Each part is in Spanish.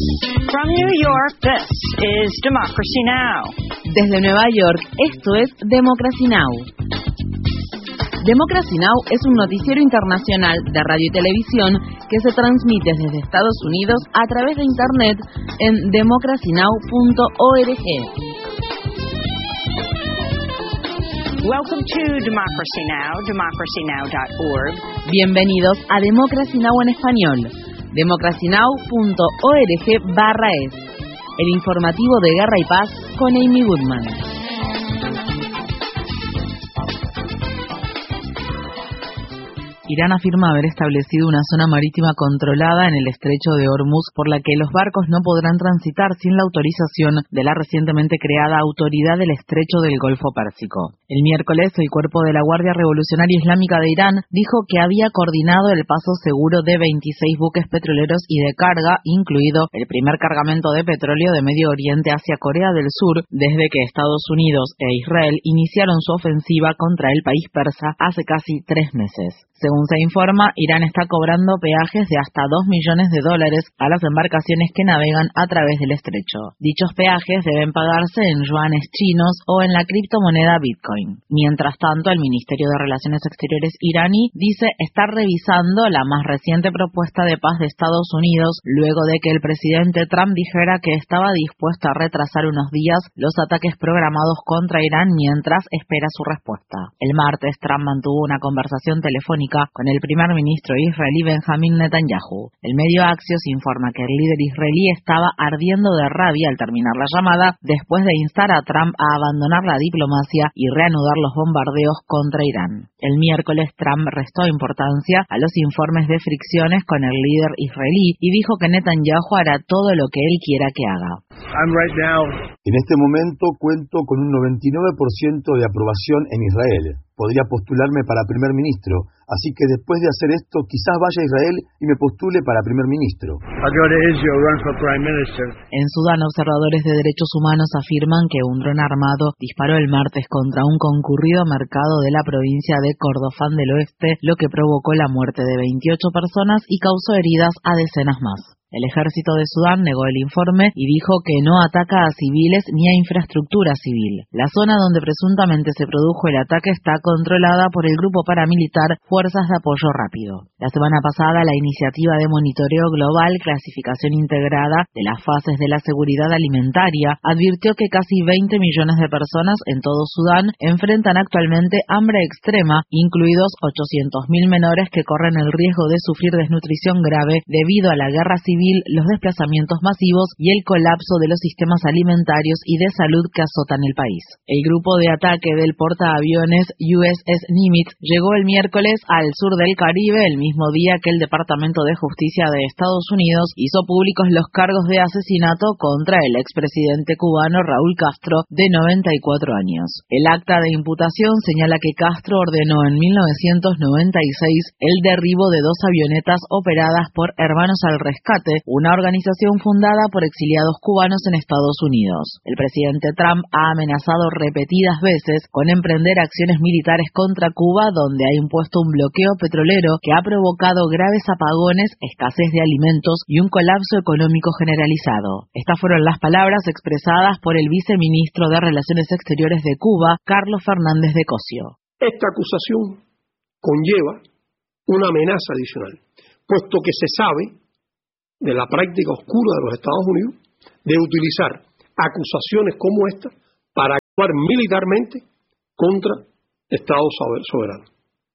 From New York, this is Democracy Now! Desde Nueva York, esto es Democracy Now! Democracy Now! Es un noticiero internacional de radio y televisión que se transmite desde Estados Unidos a través de Internet en democracynow.org. Welcome to Democracy Now!, democracynow.org. Bienvenidos a Democracy Now! En español. democracynow.org/es, el informativo de Guerra y Paz con Amy Goodman. Irán afirma haber establecido una zona marítima controlada en el estrecho de Hormuz por la que los barcos no podrán transitar sin la autorización de la recientemente creada Autoridad del Estrecho del Golfo Pérsico. El miércoles, el cuerpo de la Guardia Revolucionaria Islámica de Irán dijo que había coordinado el paso seguro de 26 buques petroleros y de carga, incluido el primer cargamento de petróleo de Medio Oriente hacia Corea del Sur, desde que Estados Unidos e Israel iniciaron su ofensiva contra el país persa hace casi 3 meses. Según se informa, Irán está cobrando peajes de hasta $2 millones a las embarcaciones que navegan a través del estrecho. Dichos peajes deben pagarse en yuanes chinos o en la criptomoneda Bitcoin. Mientras tanto, el Ministerio de Relaciones Exteriores iraní dice estar revisando la más reciente propuesta de paz de Estados Unidos luego de que el presidente Trump dijera que estaba dispuesto a retrasar unos días los ataques programados contra Irán mientras espera su respuesta. El martes, Trump mantuvo una conversación telefónica con el primer ministro israelí Benjamin Netanyahu. El medio Axios informa que el líder israelí estaba ardiendo de rabia al terminar la llamada después de instar a Trump a abandonar la diplomacia y reanudar los bombardeos contra Irán. El miércoles, Trump restó importancia a los informes de fricciones con el líder israelí y dijo que Netanyahu hará todo lo que él quiera que haga. En este momento cuento con un 99% de aprobación en Israel. Podría postularme para primer ministro, así que después de hacer esto quizás vaya a Israel y me postule para primer ministro. En Sudán, observadores de derechos humanos afirman que un dron armado disparó el martes contra un concurrido mercado de la provincia de Kordofán del Oeste, lo que provocó la muerte de 28 personas y causó heridas a decenas más. El ejército de Sudán negó el informe y dijo que no ataca a civiles ni a infraestructura civil. La zona donde presuntamente se produjo el ataque está controlada por el grupo paramilitar Fuerzas de Apoyo Rápido. La semana pasada, la iniciativa de monitoreo global Clasificación Integrada de las Fases de la Seguridad Alimentaria advirtió que casi 20 millones de personas en todo Sudán enfrentan actualmente hambre extrema, incluidos 800.000 menores que corren el riesgo de sufrir desnutrición grave debido a la guerra civil, los desplazamientos masivos y el colapso de los sistemas alimentarios y de salud que azotan el país. El grupo de ataque del portaaviones USS Nimitz llegó el miércoles al sur del Caribe, el mismo día que el Departamento de Justicia de Estados Unidos hizo públicos los cargos de asesinato contra el expresidente cubano Raúl Castro, de 94 años. El acta de imputación señala que Castro ordenó en 1996 el derribo de 2 avionetas operadas por Hermanos al Rescate, una organización fundada por exiliados cubanos en Estados Unidos. El presidente Trump ha amenazado repetidas veces con emprender acciones militares contra Cuba, donde ha impuesto un bloqueo petrolero que ha provocado graves apagones, escasez de alimentos y un colapso económico generalizado. Estas fueron las palabras expresadas por el viceministro de Relaciones Exteriores de Cuba, Carlos Fernández de Cosio. Esta acusación conlleva una amenaza adicional, puesto que se sabe de la práctica oscura de los Estados Unidos de utilizar acusaciones como esta para actuar militarmente contra Estados soberanos.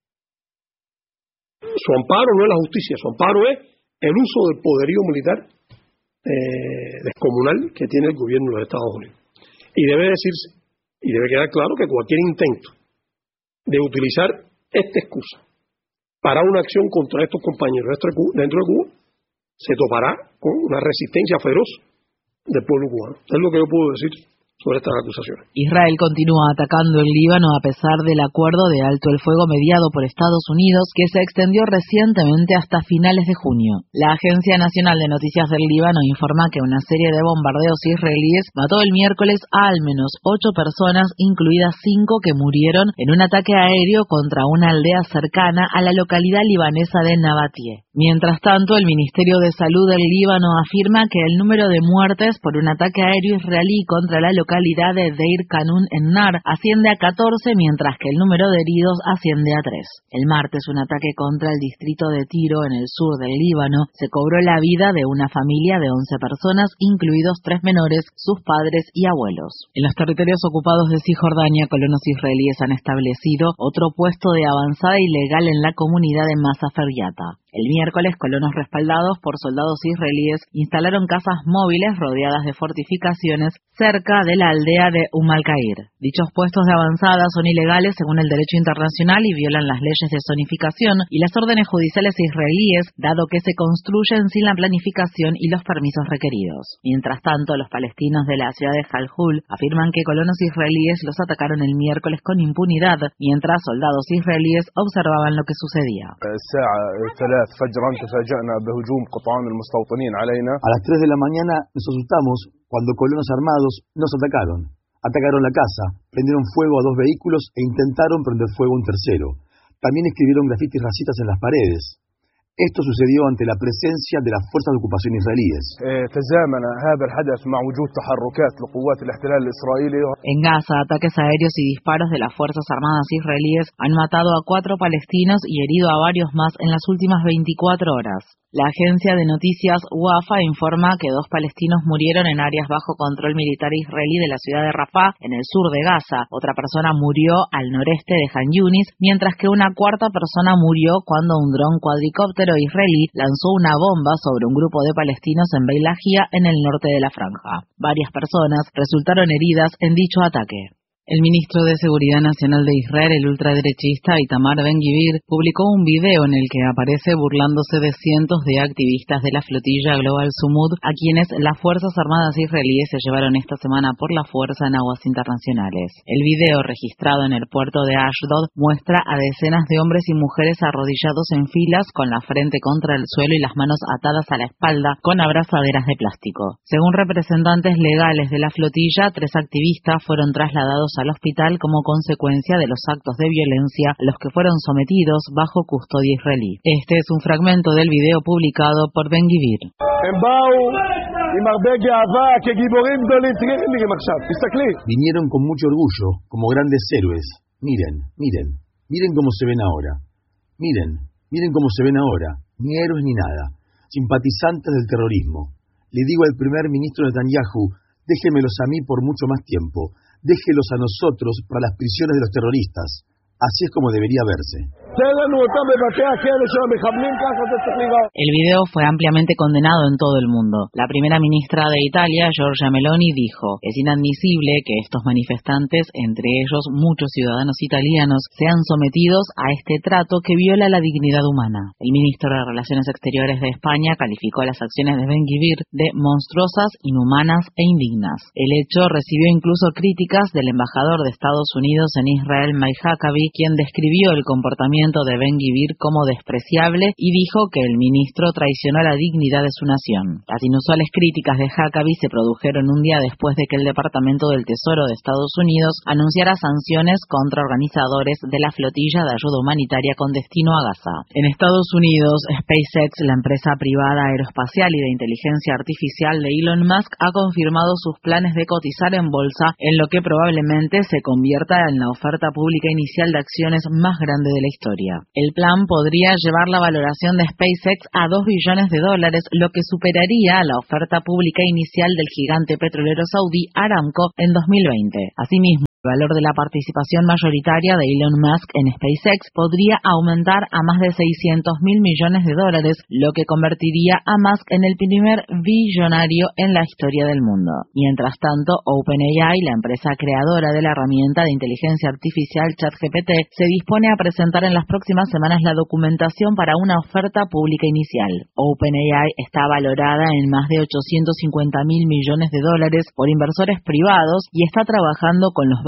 Su amparo no es la justicia, su amparo es el uso del poderío militar descomunal que tiene el gobierno de los Estados Unidos. Y debe decirse, y debe quedar claro que cualquier intento de utilizar esta excusa para una acción contra estos compañeros dentro de Cuba se topará con una resistencia feroz del pueblo cubano. Es lo que yo puedo decir sobre estas acusaciones. Israel continúa atacando el Líbano a pesar del acuerdo de alto el fuego mediado por Estados Unidos que se extendió recientemente hasta finales de junio. La Agencia Nacional de Noticias del Líbano informa que una serie de bombardeos israelíes mató el miércoles a al menos 8 personas, incluidas 5 que murieron en un ataque aéreo contra una aldea cercana a la localidad libanesa de Nabatie. Mientras tanto, el Ministerio de Salud del Líbano afirma que el número de muertes por un ataque aéreo israelí contra la localidad de Deir Kanun en Nar asciende a 14, mientras que el número de heridos asciende a 3. El martes, un ataque contra el distrito de Tiro, en el sur del Líbano, se cobró la vida de una familia de 11 personas, incluidos 3 menores, sus padres y abuelos. En los territorios ocupados de Cisjordania, colonos israelíes han establecido otro puesto de avanzada ilegal en la comunidad de Masafer Yatta. El miércoles, colonos respaldados por soldados israelíes instalaron casas móviles rodeadas de fortificaciones cerca de la aldea de Al-Qair. Dichos puestos de avanzada son ilegales según el derecho internacional y violan las leyes de zonificación y las órdenes judiciales israelíes, dado que se construyen sin la planificación y los permisos requeridos. Mientras tanto, los palestinos de la ciudad de Jalhul afirman que colonos israelíes los atacaron el miércoles con impunidad, mientras soldados israelíes observaban lo que sucedía. A las 3 de la mañana nos asustamos cuando colonos armados nos atacaron. Atacaron la casa, prendieron fuego a 2 vehículos e intentaron prender fuego a un tercero. También escribieron grafitis racistas en las paredes. Esto sucedió ante la presencia de las fuerzas de ocupación israelíes. En Gaza, ataques aéreos y disparos de las Fuerzas Armadas israelíes han matado a 4 palestinos y herido a varios más en las últimas 24 horas. La agencia de noticias Wafa informa que 2 palestinos murieron en áreas bajo control militar israelí de la ciudad de Rafah, en el sur de Gaza. Otra persona murió al noreste de Han Yunis, mientras que una 4ª persona murió cuando un dron cuadricóptero israelí lanzó una bomba sobre un grupo de palestinos en Beit Lahia, en el norte de la franja. Varias personas resultaron heridas en dicho ataque. El ministro de Seguridad Nacional de Israel, el ultraderechista Itamar Ben-Gvir, publicó un video en el que aparece burlándose de cientos de activistas de la flotilla Global Sumud, a quienes las Fuerzas Armadas israelíes se llevaron esta semana por la fuerza en aguas internacionales. El video, registrado en el puerto de Ashdod, muestra a decenas de hombres y mujeres arrodillados en filas, con la frente contra el suelo y las manos atadas a la espalda con abrazaderas de plástico. Según representantes legales de la flotilla, 3 activistas fueron trasladados al hospital como consecuencia de los actos de violencia a los que fueron sometidos bajo custodia israelí. Este es un fragmento del video publicado por Ben-Gvir. Vinieron con mucho orgullo, como grandes héroes. Miren cómo se ven ahora. Miren cómo se ven ahora. Ni héroes ni nada. Simpatizantes del terrorismo. Le digo al primer ministro Netanyahu, déjemelos a mí por mucho más tiempo. Déjelos a nosotros para las prisiones de los terroristas. Así es como debería verse. El video fue ampliamente condenado en todo el mundo. La primera ministra de Italia, Giorgia Meloni, dijo: es inadmisible que estos manifestantes, entre ellos muchos ciudadanos italianos, sean sometidos a este trato que viola la dignidad humana. El ministro de Relaciones Exteriores de España calificó las acciones de Ben-Gvir de monstruosas, inhumanas e indignas. El hecho recibió incluso críticas del embajador de Estados Unidos en Israel, Mike Huckabee, quien describió el comportamiento de Ben-Gvir como despreciable y dijo que el ministro traicionó la dignidad de su nación. Las inusuales críticas de Huckabee se produjeron un día después de que el Departamento del Tesoro de Estados Unidos anunciara sanciones contra organizadores de la flotilla de ayuda humanitaria con destino a Gaza. En Estados Unidos, SpaceX, la empresa privada aeroespacial y de inteligencia artificial de Elon Musk, ha confirmado sus planes de cotizar en bolsa, en lo que probablemente se convierta en la oferta pública inicial de acciones más grande de la historia. El plan podría llevar la valoración de SpaceX a $2 billones, lo que superaría la oferta pública inicial del gigante petrolero saudí Aramco en 2020. Asimismo, el valor de la participación mayoritaria de Elon Musk en SpaceX podría aumentar a más de $600 mil millones, lo que convertiría a Musk en el primer billonario en la historia del mundo. Mientras tanto, OpenAI, la empresa creadora de la herramienta de inteligencia artificial ChatGPT, se dispone a presentar en las próximas semanas la documentación para una oferta pública inicial. OpenAI está valorada en más de $850 mil millones por inversores privados y está trabajando con los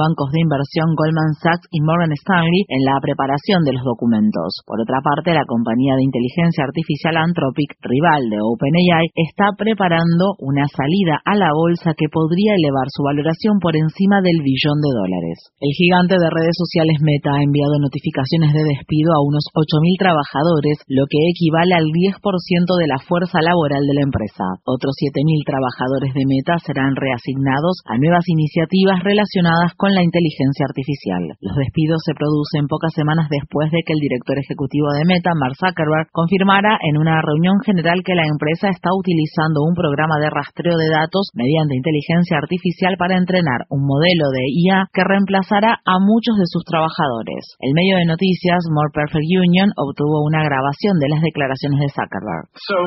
bancos de inversión Goldman Sachs y Morgan Stanley en la preparación de los documentos. Por otra parte, la compañía de inteligencia artificial Anthropic, rival de OpenAI, está preparando una salida a la bolsa que podría elevar su valoración por encima del $1 billón. El gigante de redes sociales Meta ha enviado notificaciones de despido a unos 8.000 trabajadores, lo que equivale al 10% de la fuerza laboral de la empresa. Otros 7.000 trabajadores de Meta serán reasignados a nuevas iniciativas relacionadas con la inteligencia artificial. Los despidos se producen pocas semanas después de que el director ejecutivo de Meta, Mark Zuckerberg, confirmara en una reunión general que la empresa está utilizando un programa de rastreo de datos mediante inteligencia artificial para entrenar un modelo de IA que reemplazará a muchos de sus trabajadores. El medio de noticias More Perfect Union obtuvo una grabación de las declaraciones de Zuckerberg.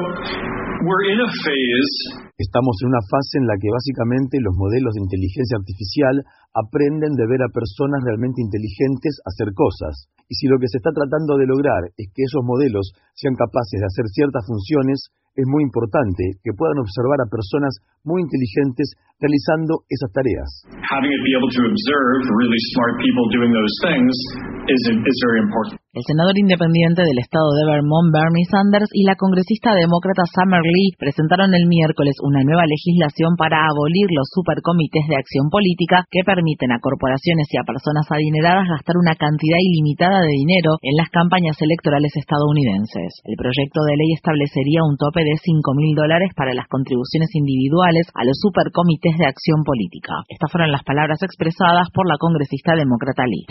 Estamos en una fase en la que básicamente los modelos de inteligencia artificial aprenden de ver a personas realmente inteligentes hacer cosas. Y si lo que se está tratando de lograr es que esos modelos sean capaces de hacer ciertas funciones, es muy importante que puedan observar a personas muy inteligentes realizando esas tareas. Having it be able to observe really smart people doing those things is very important. El senador independiente del estado de Vermont, Bernie Sanders, y la congresista demócrata Summer Lee presentaron el miércoles una nueva legislación para abolir los supercomités de acción política que permiten a corporaciones y a personas adineradas gastar una cantidad ilimitada de dinero en las campañas electorales estadounidenses. El proyecto de ley establecería un tope de $5,000 para las contribuciones individuales a los supercomités de acción política. Estas fueron las palabras expresadas por la congresista demócrata Lee.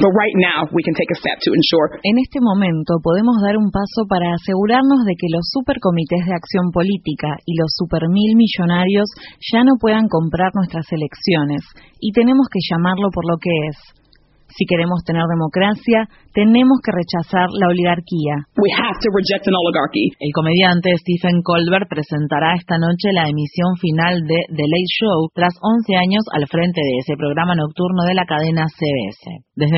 En este momento podemos dar un paso para asegurarnos de que los supercomités de acción política y los supermil millonarios ya no puedan comprar nuestras elecciones, y tenemos que llamarlo por lo que es. Si queremos tener democracia, tenemos que rechazar la oligarquía. El comediante Stephen Colbert presentará esta noche la emisión final de The Late Show tras 11 años al frente de ese programa nocturno de la cadena CBS. Desde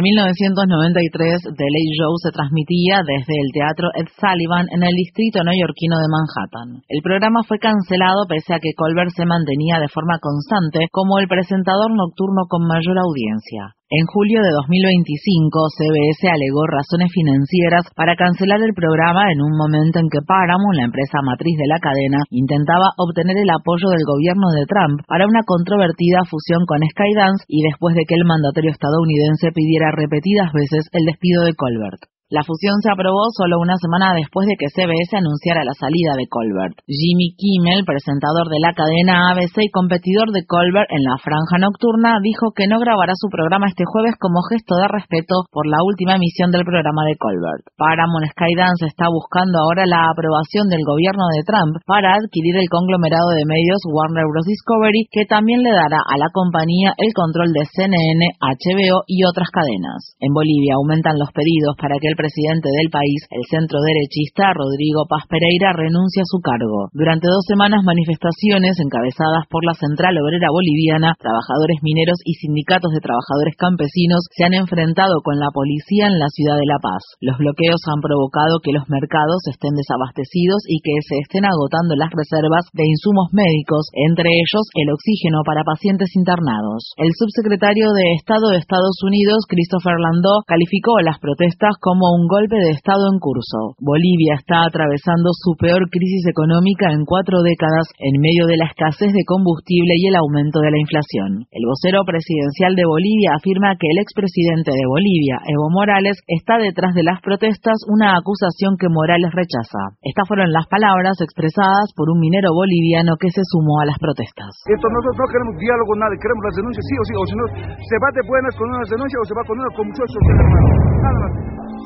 1993, The Late Show se transmitía desde el Teatro Ed Sullivan en el distrito neoyorquino de Manhattan. El programa fue cancelado pese a que Colbert se mantenía de forma constante como el presentador nocturno con mayor audiencia. En julio de 2025, CBS alegó razones financieras para cancelar el programa en un momento en que Paramount, la empresa matriz de la cadena, intentaba obtener el apoyo del gobierno de Trump para una controvertida fusión con Skydance y después de que el mandatario estadounidense pidiera repetidas veces el despido de Colbert. La fusión se aprobó solo una semana después de que CBS anunciara la salida de Colbert. Jimmy Kimmel, presentador de la cadena ABC y competidor de Colbert en la franja nocturna, dijo que no grabará su programa este jueves como gesto de respeto por la última emisión del programa de Colbert. Paramount Skydance está buscando ahora la aprobación del gobierno de Trump para adquirir el conglomerado de medios Warner Bros. Discovery, que también le dará a la compañía el control de CNN, HBO y otras cadenas. En Bolivia aumentan los pedidos para que el presidente del país, el centro derechista Rodrigo Paz Pereira, renuncia a su cargo. Durante 2 semanas, manifestaciones encabezadas por la Central Obrera Boliviana, trabajadores mineros y sindicatos de trabajadores campesinos se han enfrentado con la policía en la ciudad de La Paz. Los bloqueos han provocado que los mercados estén desabastecidos y que se estén agotando las reservas de insumos médicos, entre ellos el oxígeno para pacientes internados. El subsecretario de Estado de Estados Unidos, Christopher Landau, calificó las protestas como un golpe de Estado en curso. Bolivia está atravesando su peor crisis económica en 4 décadas en medio de la escasez de combustible y el aumento de la inflación. El vocero presidencial de Bolivia afirma que el expresidente de Bolivia, Evo Morales, está detrás de las protestas, una acusación que Morales rechaza. Estas fueron las palabras expresadas por un minero boliviano que se sumó a las protestas. Nosotros no queremos diálogo, nada, queremos las denuncias sí o sí, o si no, se va de buenas con una denuncia o se va con una con muchos hermanos. Nada más.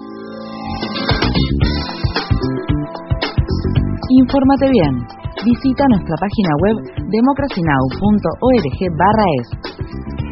Infórmate bien. Visita nuestra página web democracynow.org/es.